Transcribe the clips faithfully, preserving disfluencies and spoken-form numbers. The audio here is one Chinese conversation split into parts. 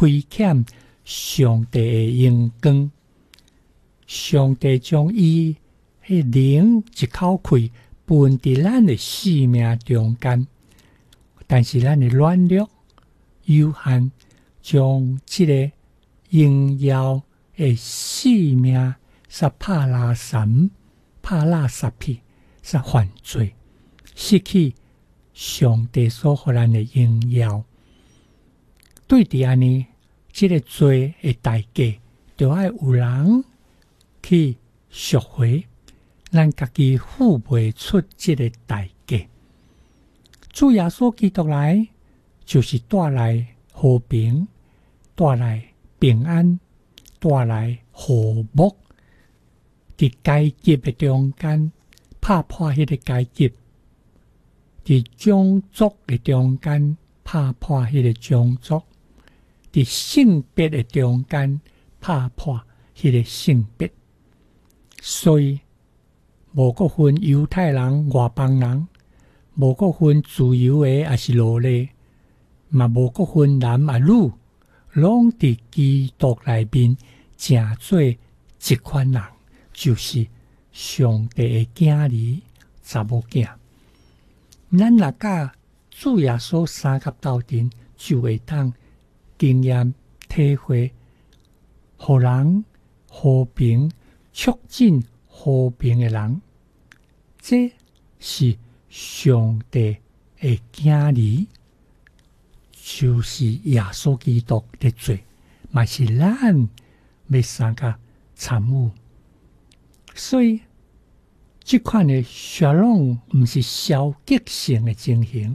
亏欠上帝的荣光。上帝将伊迄灵一口气分伫咱的生命中间，但是咱的软弱有限，将即个荣耀的生命煞拍拉散、拍拉撒去，煞犯罪，失去上帝所予咱的荣耀。对伫安尼，即个罪的代价，就要有人去赎回，咱家己付袂出即个代价。主耶稣基督来，就是带来和平，带来平安，带来和睦。伫阶级的中间，拍破迄个阶级；伫种族的中间，拍破迄个种族；伫性别的中间，拍破迄个性别。所以无个分犹太人、外邦人，无个分自由的还是奴隶，嘛无个分男啊女，拢伫基督内面成做一款人，就是上帝的囝儿、查某囝。咱若甲主耶稣三甲斗阵，就会当经验体会，互人和平。促进和平的人，这是上帝的囝儿，就是耶稣基督的罪，嘛是咱要三甲参悟。所以，这款的沙龙不是消极性的情形，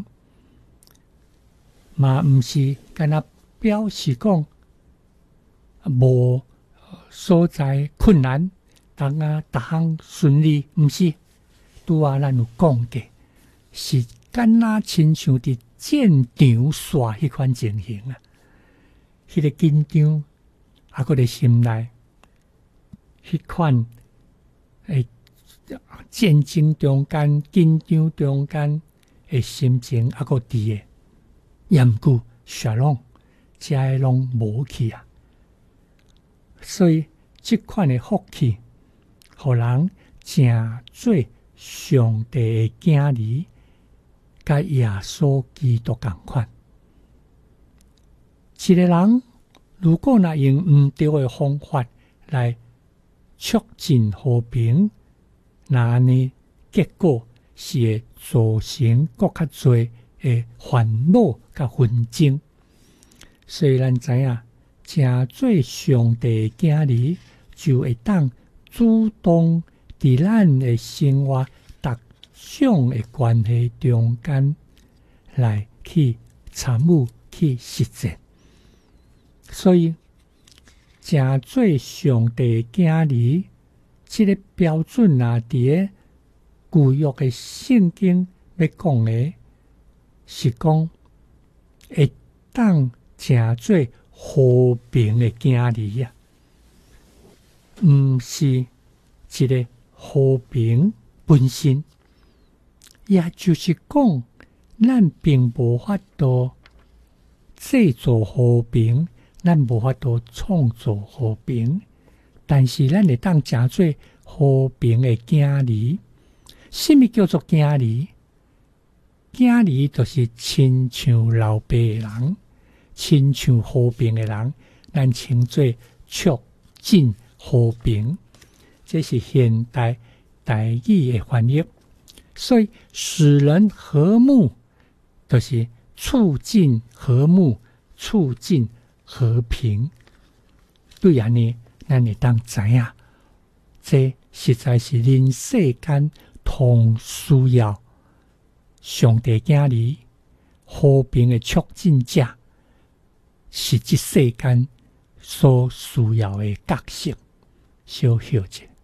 嘛不是干那表示讲无所在困难。当啊，逐项顺利，毋是拄啊，咱有讲过，是敢若亲像伫战场耍迄款情形啊。迄个紧张，啊，搁伫心内，迄款诶战争中间、紧张中间诶心情，啊，搁伫诶，也毋过雪拢，遮个拢无去啊。所以，即款诶福气。互人成做上帝的囝儿，甲耶稣基督同款。一个人如果若用毋对的方法来促进和平，那安尼结果是会造成更较多的烦恼甲纷争。所以咱知影，成做上帝的囝儿，就会当。主动伫咱的生活逐种的关系中间来去参悟、去实践，所以诚做上帝的囝儿，这个标准啊，伫个旧约的圣经要讲的，是讲会当诚做和平的囝儿啊。毋是一个和平本身，也就是讲，咱并无法度制造和平，咱无法度创造和平，但是咱会当诚做和平的囝儿。什么叫做囝儿？囝儿就是亲像老爸的人，亲像和平的人，咱称做促进和平，这是现代台语的翻译。所以使人和睦，就是促进和睦，促进和平。对安尼，咱会当知影，这实在是人世间同需要上帝囝儿和平的促进者，是这世间所需要的角色。小休息。